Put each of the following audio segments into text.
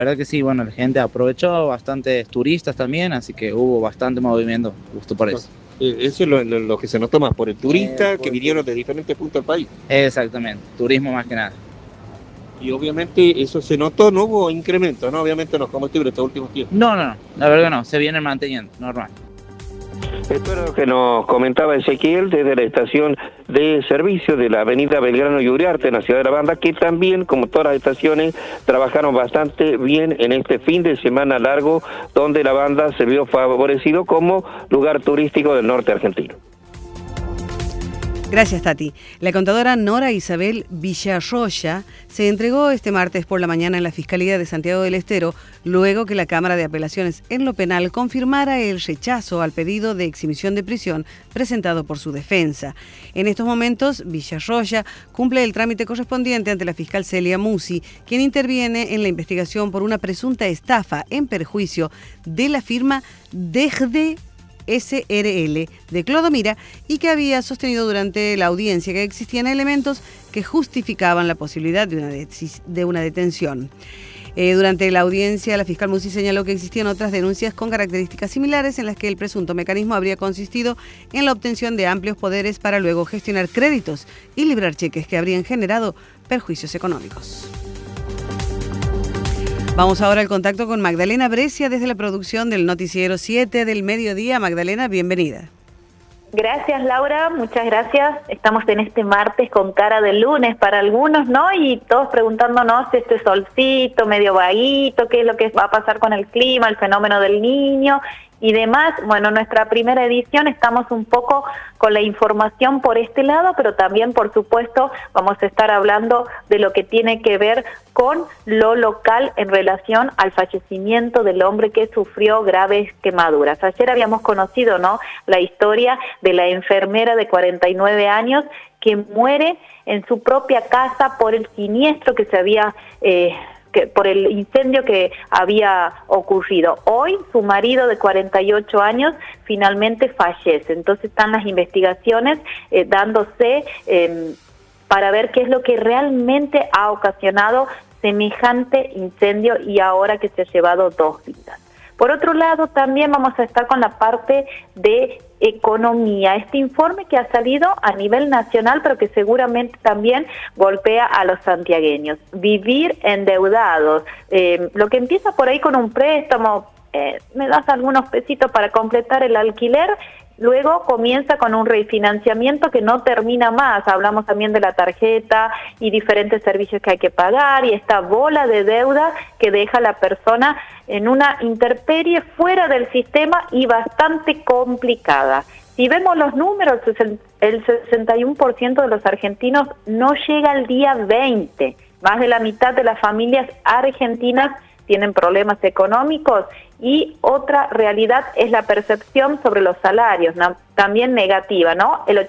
La verdad que sí, bueno, la gente aprovechó, bastantes turistas también, así que hubo bastante movimiento, justo por eso. Eso es lo que se notó más por el turista que vinieron de diferentes puntos del país. Exactamente, turismo más que nada. Y obviamente eso se notó, no hubo incremento, ¿no? Obviamente en los combustibles estos últimos tiempos. No, no, no, la verdad que no, se vienen manteniendo, normal. Esto era lo que nos comentaba Ezequiel desde la estación de servicio de la avenida Belgrano y Uriarte en la ciudad de La Banda, que también, como todas las estaciones, trabajaron bastante bien en este fin de semana largo, donde La Banda se vio favorecido como lugar turístico del norte argentino. Gracias, Tati. La contadora Nora Isabel Villarroya se entregó este martes por la mañana en la Fiscalía de Santiago del Estero, luego que la Cámara de Apelaciones en lo penal confirmara el rechazo al pedido de exhibición de prisión presentado por su defensa. En estos momentos, Villarroya cumple el trámite correspondiente ante la fiscal Celia Musi, quien interviene en la investigación por una presunta estafa en perjuicio de la firma Dejde SRL de Clodomira y que había sostenido durante la audiencia que existían elementos que justificaban la posibilidad de una detención. Durante la audiencia, la fiscal Musi señaló que existían otras denuncias con características similares en las que el presunto mecanismo habría consistido en la obtención de amplios poderes para luego gestionar créditos y librar cheques que habrían generado perjuicios económicos. Vamos ahora al contacto con Magdalena Brescia desde la producción del Noticiero 7 del Mediodía. Magdalena, bienvenida. Gracias, Laura, muchas gracias. Estamos en este martes con cara de lunes para algunos, ¿no? Y todos preguntándonos si este solcito medio vaguito, qué es lo que va a pasar con el clima, el fenómeno del Niño y demás. Bueno, nuestra primera edición estamos un poco con la información por este lado, pero también, por supuesto, vamos a estar hablando de lo que tiene que ver con lo local en relación al fallecimiento del hombre que sufrió graves quemaduras. Ayer habíamos conocido, ¿no?, la historia de la enfermera de 49 años que muere en su propia casa por el siniestro que se había por el incendio que había ocurrido. Hoy su marido de 48 años finalmente fallece. Entonces están las investigaciones dándose para ver qué es lo que realmente ha ocasionado semejante incendio y ahora que se ha llevado 2 vidas. Por otro lado, también vamos a estar con la parte de economía. Este informe que ha salido a nivel nacional, pero que seguramente también golpea a los santiagueños. Vivir endeudados. Lo que empieza por ahí con un préstamo, me das algunos pesitos para completar el alquiler, luego comienza con un refinanciamiento que no termina más. Hablamos también de la tarjeta y diferentes servicios que hay que pagar y esta bola de deuda que deja a la persona en una intemperie fuera del sistema y bastante complicada. Si vemos los números, el 61% de los argentinos no llega al día 20. Más de la mitad de las familias argentinas tienen problemas económicos y otra realidad es la percepción sobre los salarios, ¿no?, también negativa, ¿no? El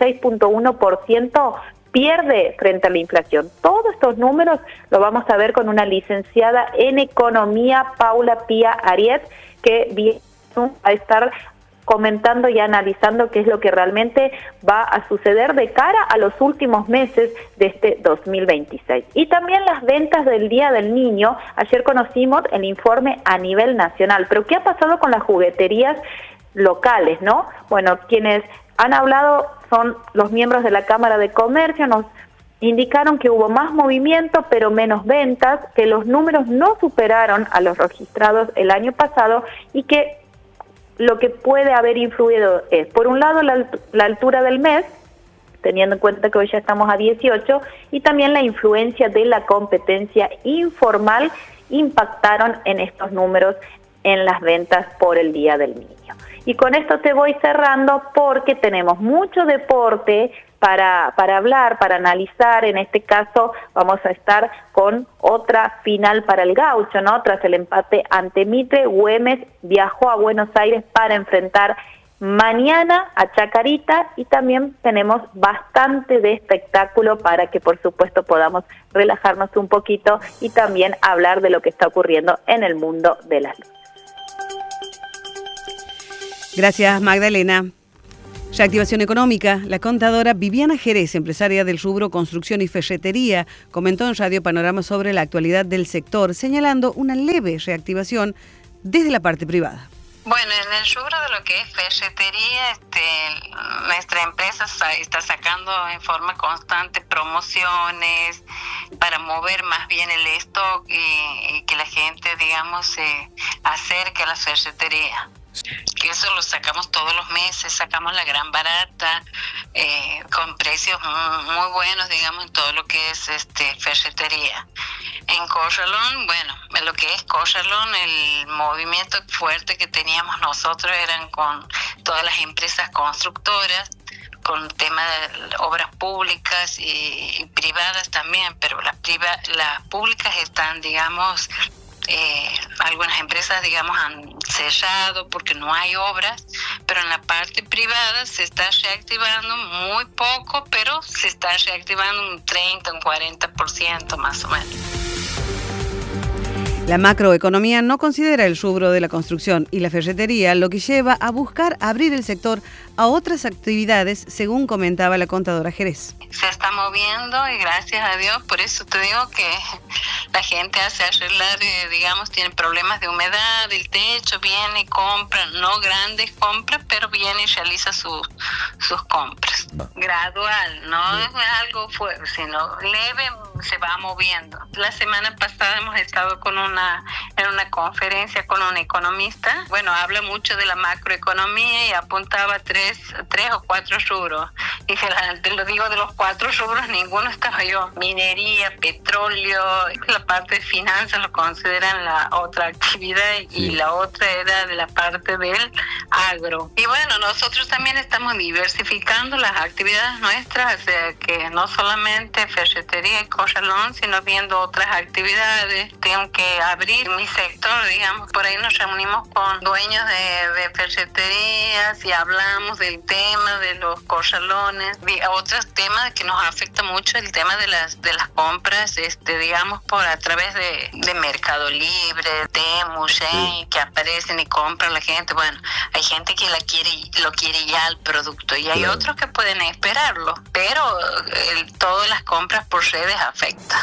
86.1% pierde frente a la inflación. Todos estos números lo vamos a ver con una licenciada en economía, Paula Pía Ariet, que viene a estar comentando y analizando qué es lo que realmente va a suceder de cara a los últimos meses de este 2026. Y también las ventas del Día del Niño. Ayer conocimos el informe a nivel nacional, pero ¿qué ha pasado con las jugueterías locales, no? Bueno, quienes han hablado son los miembros de la Cámara de Comercio, nos indicaron que hubo más movimiento pero menos ventas, que los números no superaron a los registrados el año pasado y que lo que puede haber influido es, por un lado, la altura del mes, teniendo en cuenta que hoy ya estamos a 18, y también la influencia de la competencia informal impactaron en estos números en las ventas por el Día del Niño. Y con esto te voy cerrando porque tenemos mucho deporte para hablar, para analizar. En este caso vamos a estar con otra final para el Gaucho, ¿no? Tras el empate ante Mitre, Güemes viajó a Buenos Aires para enfrentar mañana a Chacarita y también tenemos bastante de espectáculo para que por supuesto podamos relajarnos un poquito y también hablar de lo que está ocurriendo en el mundo de las luces. Gracias, Magdalena. Reactivación económica. La contadora Viviana Jerez, empresaria del rubro construcción y ferretería, comentó en Radio Panorama sobre la actualidad del sector, señalando una leve reactivación desde la parte privada. Bueno, en el rubro de lo que es ferretería, nuestra empresa está sacando en forma constante promociones para mover más bien el stock y que la gente, digamos, se acerque a la ferretería. Que eso lo sacamos todos los meses, sacamos la gran barata, con precios muy buenos, digamos, en todo lo que es ferretería. En Corralón, bueno, en lo que es Corralón, el movimiento fuerte que teníamos nosotros eran con todas las empresas constructoras, con tema de obras públicas y privadas también, pero las públicas están, digamos, algunas empresas, digamos, han cerrado porque no hay obras, pero en la parte privada se está reactivando muy poco, pero se está reactivando un 30, un 40% más o menos. La macroeconomía no considera el rubro de la construcción y la ferretería, lo que lleva a buscar abrir el sector a otras actividades, según comentaba la contadora Jerez. Se está moviendo y gracias a Dios, por eso te digo que la gente hace arreglar, digamos, tiene problemas de humedad, el techo, viene y compra, no grandes compras, pero viene y realiza sus compras. Gradual, no es algo fuerte, sino leve, se va moviendo. La semana pasada hemos estado en una conferencia con un economista. Bueno, habla mucho de la macroeconomía y apuntaba tres o cuatro rubros. Dije, te lo digo, de los 4 rubros ninguno estaba yo. Minería, petróleo, la parte de finanzas lo consideran la otra actividad y la otra era de la parte del agro. Y bueno, nosotros también estamos diversificando las actividades nuestras, o sea, que no solamente ferretería y Corralón, sino viendo otras actividades. Tengo que abrir mi sector, digamos, por ahí nos reunimos con dueños de ferreterías y hablamos del tema de los corralones, otros temas que nos afecta mucho, el tema de las compras, digamos, a través de Mercado Libre, Temu, Shein, que aparecen y compran la gente. Bueno, hay gente que lo quiere ya el producto y hay otros que pueden esperarlo, pero todas las compras por redes afecta.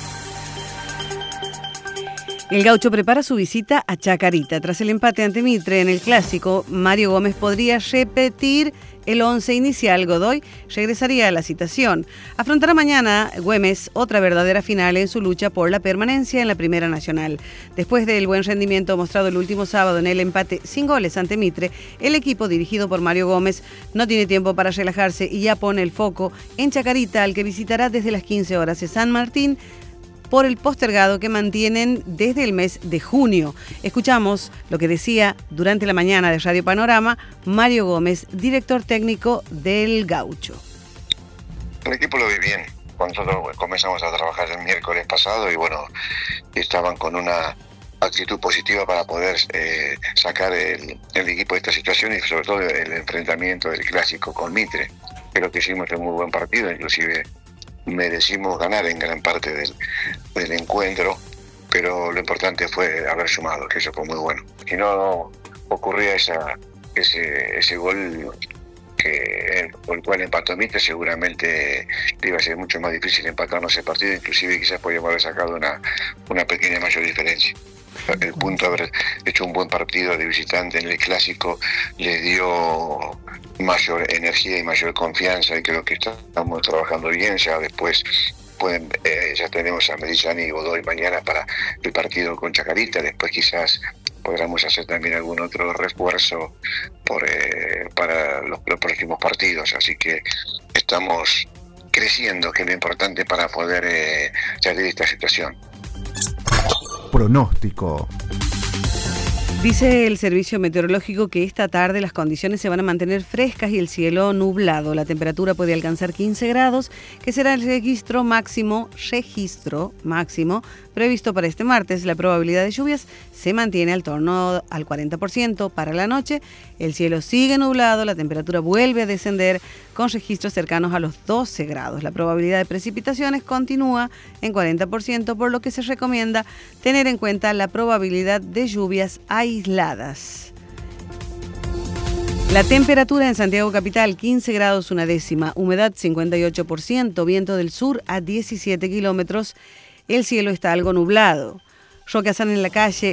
El Gaucho prepara su visita a Chacarita. Tras el empate ante Mitre en el Clásico, Mario Gómez podría repetir el 11 inicial. Godoy regresaría a la citación. Afrontará mañana Güemes otra verdadera final en su lucha por la permanencia en la Primera Nacional. Después del buen rendimiento mostrado el último sábado en el empate sin goles ante Mitre, el equipo dirigido por Mario Gómez no tiene tiempo para relajarse y ya pone el foco en Chacarita, al que visitará desde las 15 horas de San Martín, por el postergado que mantienen desde el mes de junio. Escuchamos lo que decía durante la mañana de Radio Panorama Mario Gómez, director técnico del Gaucho. El equipo lo vi bien. Cuando nosotros comenzamos a trabajar el miércoles pasado y bueno, estaban con una actitud positiva para poder sacar el equipo de esta situación y sobre todo el enfrentamiento del Clásico con Mitre. Creo que hicimos un muy buen partido, inclusive merecimos ganar en gran parte del encuentro, pero lo importante fue haber sumado, que eso fue muy bueno. Si no ocurría ese gol por el cual empató Mitre, seguramente iba a ser mucho más difícil empatarnos ese partido, inclusive quizás podíamos haber sacado una pequeña mayor diferencia. El punto de haber hecho un buen partido de visitante en el Clásico les dio mayor energía y mayor confianza, y creo que estamos trabajando bien. Ya después ya tenemos a Medellín y Godoy mañana para el partido con Chacarita. Después quizás podamos hacer también algún otro refuerzo para los próximos partidos, así que estamos creciendo, que es lo importante para poder salir de esta situación. Pronóstico. Dice el servicio meteorológico que esta tarde las condiciones se van a mantener frescas y el cielo nublado. La temperatura puede alcanzar 15 grados, que será el registro máximo previsto para este martes. La probabilidad de lluvias se mantiene al torno al 40%. Para la noche, el cielo sigue nublado, la temperatura vuelve a descender con registros cercanos a los 12 grados. La probabilidad de precipitaciones continúa en 40%, por lo que se recomienda tener en cuenta la probabilidad de lluvias aisladas. La temperatura en Santiago Capital, 15 grados una décima, humedad 58%, viento del sur a 17 kilómetros, el cielo está algo nublado. Roque Azán en la calle